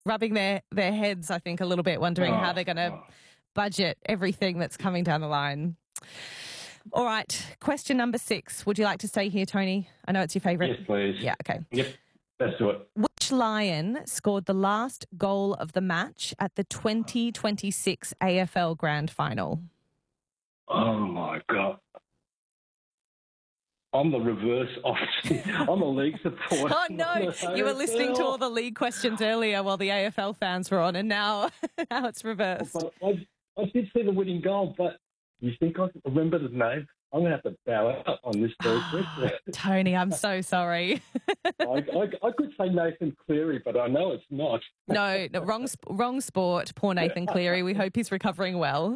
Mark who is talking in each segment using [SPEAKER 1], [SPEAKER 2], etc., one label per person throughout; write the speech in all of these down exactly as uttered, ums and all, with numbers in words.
[SPEAKER 1] rubbing their, their heads, I think, a little bit, wondering
[SPEAKER 2] Oh,
[SPEAKER 1] how they're going to
[SPEAKER 2] oh.
[SPEAKER 1] budget everything that's coming down the line. All right, question number six. Would you like to stay here, Tony? I know it's your favourite.
[SPEAKER 2] Yes, please.
[SPEAKER 1] Yeah, okay.
[SPEAKER 2] Yep, let's do it.
[SPEAKER 1] Which Lion scored the last goal of the match at the twenty twenty-six A F L Grand Final?
[SPEAKER 2] Oh, my God. I'm the reverse of I'm a league supporter.
[SPEAKER 1] Oh, no, you were listening to all the league questions earlier while the A F L fans were on, and now, now it's reversed.
[SPEAKER 2] But I, I did see the winning goal, but you think I can remember the name? I'm going to have to bow out on this Thursday.
[SPEAKER 1] Tony, I'm so sorry.
[SPEAKER 2] I, I, I could say Nathan Cleary, but I know it's not.
[SPEAKER 1] No, no wrong, wrong sport. Poor Nathan Cleary. We hope he's recovering well.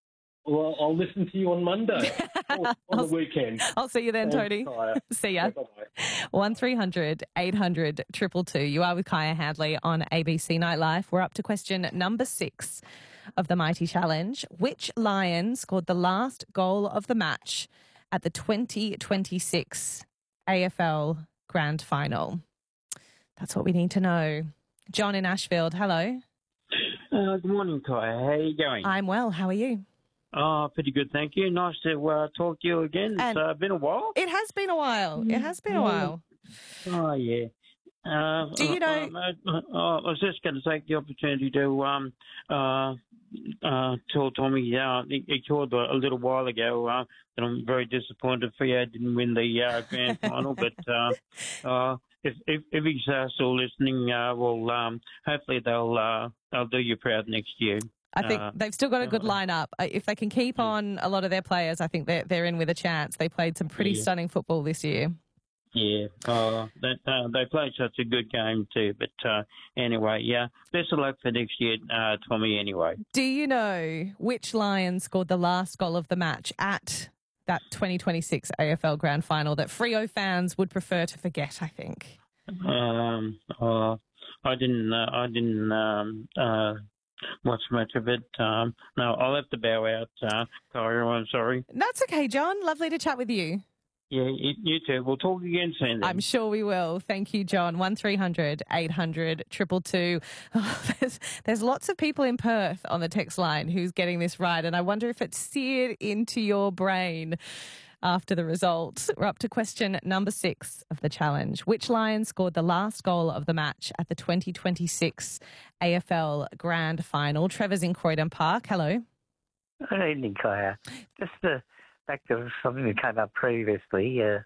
[SPEAKER 2] Well, I'll listen to you on Monday or on the weekend.
[SPEAKER 1] I'll see you then,
[SPEAKER 2] Thanks,
[SPEAKER 1] Tony.
[SPEAKER 2] Kaya.
[SPEAKER 1] See ya.
[SPEAKER 2] Yeah, bye-bye.
[SPEAKER 1] one three hundred eight hundred two two two. You are with Kaya Hadley on A B C Nightlife. We're up to question number six of the Mighty Challenge. Which Lion scored the last goal of the match at the twenty twenty-six A F L Grand Final? That's what we need to know. John in Ashfield, hello.
[SPEAKER 3] Uh, good morning, Kaya. How are you going?
[SPEAKER 1] I'm well. How are you?
[SPEAKER 3] Oh, pretty good, thank you. Nice to uh, talk to you again. It's
[SPEAKER 1] And-
[SPEAKER 3] uh, been a while.
[SPEAKER 1] It has been a while. It has been a while.
[SPEAKER 3] Oh, yeah. Uh,
[SPEAKER 1] Do you know-
[SPEAKER 3] Uh, uh, uh, I was just going to take the opportunity to um, uh, uh, tell Tommy uh, he, he called a, a little while ago uh, that I'm very disappointed Freo didn't win the uh, grand final, but uh, uh, if, if, if he's uh, still listening, uh, well, um, hopefully they'll uh, they'll do you proud next year.
[SPEAKER 1] I think
[SPEAKER 3] Uh,
[SPEAKER 1] they've still got a good lineup. Uh, If they can keep on a lot of their players, I think they're, they're in with a chance. They played some pretty
[SPEAKER 3] Yeah.
[SPEAKER 1] stunning football this year.
[SPEAKER 3] Yeah, uh, that, uh, they played such a good game too. But uh, anyway, yeah, best of luck for next year, uh, Tommy, anyway.
[SPEAKER 1] Do you know which Lion scored the last goal of the match at that twenty twenty-six A F L Grand Final that Freo fans would prefer to forget, I think?
[SPEAKER 3] Um, uh, I didn't, uh, I didn't um, uh, watch much of it. Um, no, I'll have to bow out, uh, Kyra, I'm sorry.
[SPEAKER 1] That's okay, John. Lovely to chat with you.
[SPEAKER 3] Yeah, you, you too. We'll talk again soon then.
[SPEAKER 1] I'm sure we will. Thank you, John. one three hundred eight hundred two two two. Oh, there's, there's lots of people in Perth on the text line who's getting this right, and I wonder if it's seared into your brain after the result. We're up to question number six of the challenge. Which Lion scored the last goal of the match at the twenty twenty-six A F L Grand Final? Trevor's in Croydon Park. Hello.
[SPEAKER 4] Good evening, Kaya. Just uh, back to something that came up previously, uh,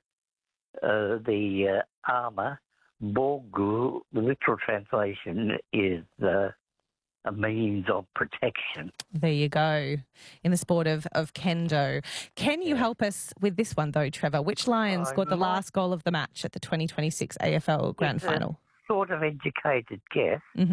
[SPEAKER 4] uh, the uh, armour, Borgu, the literal translation is uh, a means of protection.
[SPEAKER 1] There you go. In the sport of, of kendo. Can you help us with this one, though, Trevor? Which Lion
[SPEAKER 4] I
[SPEAKER 1] scored the
[SPEAKER 4] might-
[SPEAKER 1] last goal of the match at the twenty twenty-six A F L Grand
[SPEAKER 4] It's a
[SPEAKER 1] Final?
[SPEAKER 4] Sort of educated guess,
[SPEAKER 1] hmm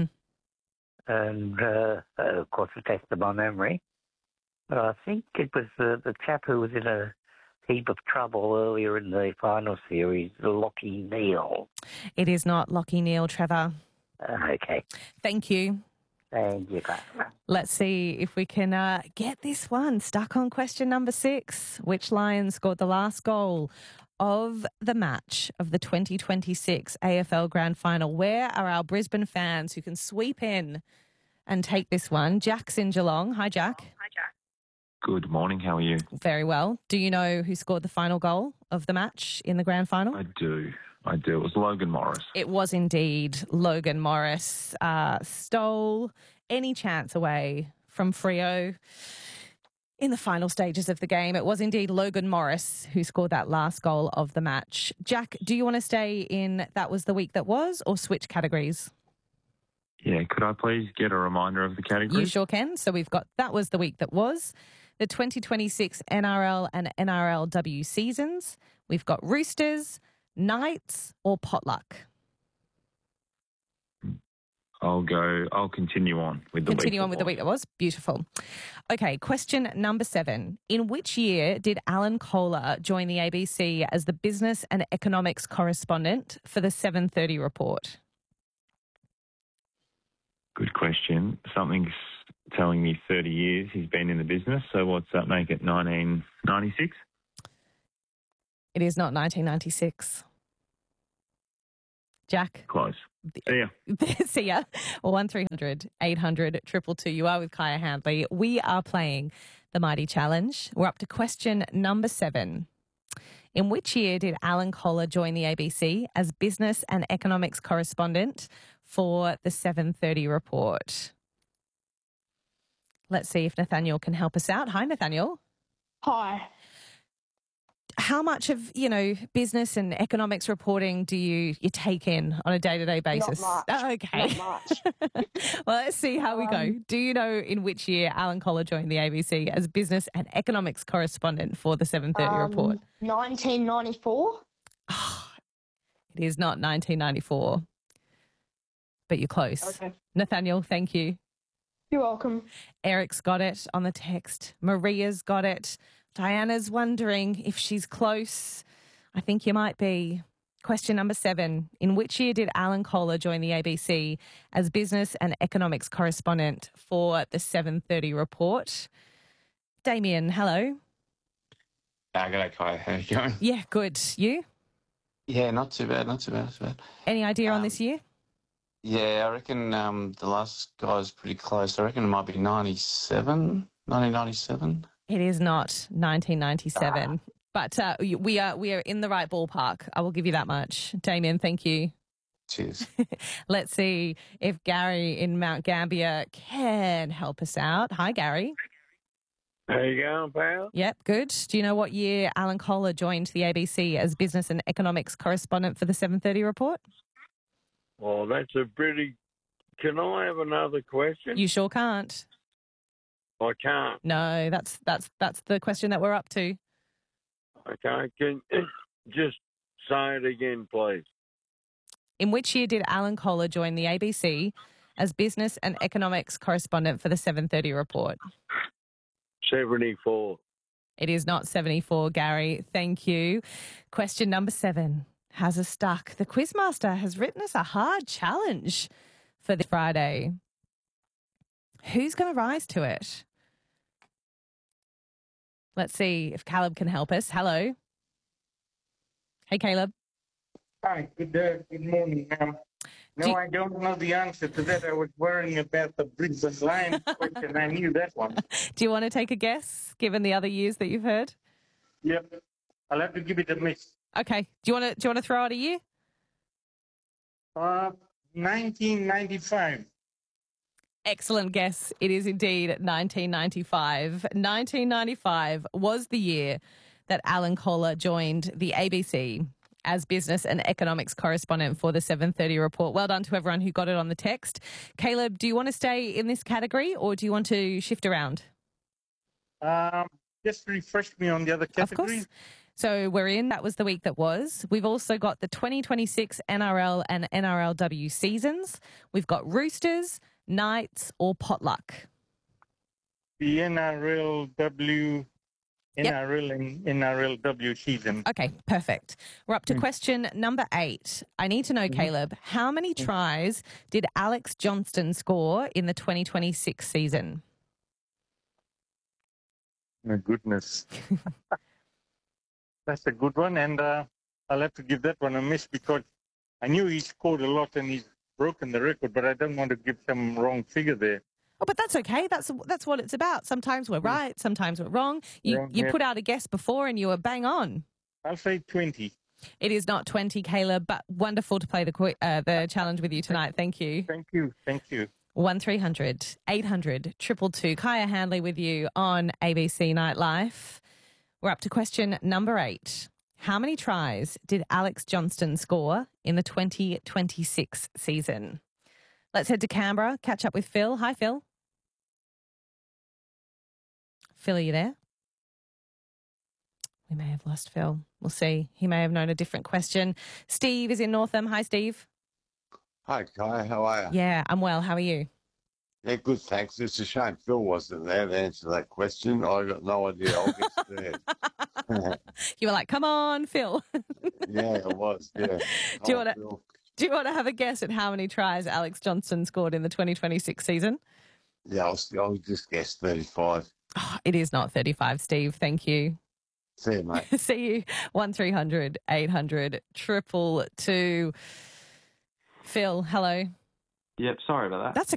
[SPEAKER 4] and uh, uh, of course, a test of my memory. But I think it was uh, the chap who was in a heap of trouble earlier in the final series, Lockie Neal.
[SPEAKER 1] It is not Lockie Neal, Trevor.
[SPEAKER 4] Uh, okay,
[SPEAKER 1] Thank you.
[SPEAKER 4] thank you, Kaya.
[SPEAKER 1] Let's see if we can uh, get this one. Stuck on question number six. Which Lion scored the last goal of the match of the twenty twenty-six A F L Grand Final? Where are our Brisbane fans who can sweep in and take this one? Jack's in Geelong. Hi, Jack.
[SPEAKER 5] Hi, Jack.
[SPEAKER 6] Good morning. How are you?
[SPEAKER 1] Very well. Do you know who scored the final goal of the match in the grand final?
[SPEAKER 6] I do. I do. It was Logan Morris.
[SPEAKER 1] It was indeed Logan Morris. Uh, stole any chance away from Freo in the final stages of the game. It was indeed Logan Morris who scored that last goal of the match. Jack, do you want to stay in That Was the Week That Was or switch categories?
[SPEAKER 6] Yeah, could I please get a reminder of the categories?
[SPEAKER 1] You sure can. So we've got That Was the Week That Was, the twenty twenty-six N R L and N R L W seasons. We've got Roosters, Knights or Potluck.
[SPEAKER 6] I'll go, I'll continue on with the
[SPEAKER 1] Continue
[SPEAKER 6] week
[SPEAKER 1] on with the
[SPEAKER 6] that
[SPEAKER 1] week that was. Beautiful. Okay, question number seven. In which year did Alan Kohler join the A B C as the business and economics correspondent for the seven thirty report?
[SPEAKER 6] Good question. Something's telling me thirty years he's been in the business. So what's that make it, nineteen ninety-six?
[SPEAKER 1] It is not nineteen ninety-six. Jack?
[SPEAKER 6] Close. See ya.
[SPEAKER 1] See ya. Well, one three hundred eight hundred two two two. You are with Kaya Handley. We are playing the Mighty Challenge. We're up to question number seven. In which year did Alan Kohler join the A B C as business and economics correspondent for the seven thirty report? Let's see if Nathaniel can help us out. Hi, Nathaniel.
[SPEAKER 5] Hi.
[SPEAKER 1] How much of, you know, business and economics reporting do you, you take in on a day-to-day basis?
[SPEAKER 5] Not much.
[SPEAKER 1] Oh, okay.
[SPEAKER 5] Not much.
[SPEAKER 1] Well, let's see how we go.
[SPEAKER 5] Um,
[SPEAKER 1] Do you know in which year Alan Kohler joined the A B C as business and economics correspondent for the seven thirty
[SPEAKER 5] um,
[SPEAKER 1] report?
[SPEAKER 5] nineteen ninety-four.
[SPEAKER 1] It is not nineteen ninety-four, but you're close.
[SPEAKER 5] Okay.
[SPEAKER 1] Nathaniel, thank you.
[SPEAKER 5] You're welcome.
[SPEAKER 1] Eric's got it on the text. Maria's got it. Diana's wondering if she's close. I think you might be. Question number seven. In which year did Alan Kohler join the A B C as business and economics correspondent for the seven thirty report? Damien, hello.
[SPEAKER 7] Uh, g'day, Kai. How you going?
[SPEAKER 1] Yeah, good. You?
[SPEAKER 7] Yeah, not too bad, not too bad, not too bad.
[SPEAKER 1] Any idea on
[SPEAKER 7] Um,
[SPEAKER 1] this year?
[SPEAKER 7] Yeah, I reckon um, the last guy's pretty close. I reckon it might be ninety-seven, nineteen ninety-seven.
[SPEAKER 1] It is not nineteen ninety-seven, but uh, we are we are in the right ballpark. I will give you that much. Damien, thank you.
[SPEAKER 7] Cheers.
[SPEAKER 1] Let's see if Gary in Mount Gambier can help us out. Hi, Gary.
[SPEAKER 8] How you going, pal?
[SPEAKER 1] Yep, good. Do you know what year Alan Kohler joined the A B C as business and economics correspondent for the seven thirty report?
[SPEAKER 8] Well, that's a pretty... Can I have another question?
[SPEAKER 1] You sure can't.
[SPEAKER 8] I can't.
[SPEAKER 1] No, that's that's that's the question that we're up to.
[SPEAKER 8] Okay, can just say it again, please.
[SPEAKER 1] In which year did Alan Kohler join the A B C as business and economics correspondent for the seven thirty report?
[SPEAKER 8] seventy-four.
[SPEAKER 1] It is not seventy-four, Gary. Thank you. Question number seven has us stuck. The Quizmaster has written us a hard challenge for this Friday. Who's going to rise to it? Let's see if Caleb can help us. Hello. Hey, Caleb.
[SPEAKER 9] Hi, good uh, good morning. Um, no,
[SPEAKER 1] Do you-
[SPEAKER 9] I don't know the answer to that. I was worrying about the Brisbane Lions question. I knew that one.
[SPEAKER 1] Do you want to take a guess, given the other years that you've heard?
[SPEAKER 9] Yep. I'll have to give it a miss.
[SPEAKER 1] Okay. Do you want to do you want to throw out a year?
[SPEAKER 9] Uh, nineteen ninety-five.
[SPEAKER 1] Excellent guess. It is indeed nineteen ninety-five. nineteen ninety-five was the year that Alan Kohler joined the A B C as business and economics correspondent for the seven thirty report. Well done to everyone who got it on the text. Caleb, do you want to stay in this category or do you want to shift around?
[SPEAKER 9] Um, just refresh me on the other categories.
[SPEAKER 1] Of course. So we're in, that was the week that was. We've also got the twenty twenty-six N R L and N R L W seasons. We've got Roosters, Knights or Potluck.
[SPEAKER 9] The N R L W,
[SPEAKER 1] Yep.
[SPEAKER 9] N R L and N R L W season.
[SPEAKER 1] Okay, perfect. We're up to
[SPEAKER 9] Mm.
[SPEAKER 1] question number eight. I need to know,
[SPEAKER 9] Mhm.
[SPEAKER 1] Caleb, how many tries did Alex Johnston score in the twenty twenty-six season?
[SPEAKER 9] My goodness. That's a good one, and uh, I'll have to give that one a miss because I knew he scored a lot and he's broken the record, but I don't want to give some wrong figure there.
[SPEAKER 1] Oh, but that's okay. That's that's what it's about. Sometimes we're right, sometimes we're wrong. You
[SPEAKER 9] Wrong,
[SPEAKER 1] you
[SPEAKER 9] yeah.
[SPEAKER 1] put out a guess before and you were bang on.
[SPEAKER 9] I'll say twenty.
[SPEAKER 1] It is not twenty, Caleb, but wonderful to play the qui- uh, the challenge with you tonight. Thank you.
[SPEAKER 9] Thank you. Thank you.
[SPEAKER 1] one three hundred eight hundred two two two. Kaya Handley with you on A B C Nightlife. We're up to question number eight. How many tries did Alex Johnston score in the twenty twenty-six season? Let's head to Canberra, catch up with Phil. Hi, Phil. Phil, are you there? We may have lost Phil. We'll see. He may have known a different question. Steve is in Northam. Hi, Steve.
[SPEAKER 10] Hi, Kai. How are you?
[SPEAKER 1] Yeah, I'm well. How are you?
[SPEAKER 10] Yeah, good, thanks. It's a shame Phil wasn't there to answer that question. I got no idea. I'll get scared.
[SPEAKER 1] You were like, come on, Phil.
[SPEAKER 10] Yeah, it was, yeah.
[SPEAKER 1] Do you
[SPEAKER 10] Oh,
[SPEAKER 1] want to
[SPEAKER 10] Phil.
[SPEAKER 1] do you want to have a guess at how many tries Alex Johnston scored in the twenty twenty-six season?
[SPEAKER 10] Yeah, I'll, I'll just guess thirty-five.
[SPEAKER 1] Oh, it is not thirty-five, Steve. Thank you.
[SPEAKER 10] See you, mate.
[SPEAKER 1] See you. one three hundred eight hundred triple two. Phil, hello.
[SPEAKER 11] Yep, sorry about that.
[SPEAKER 1] That's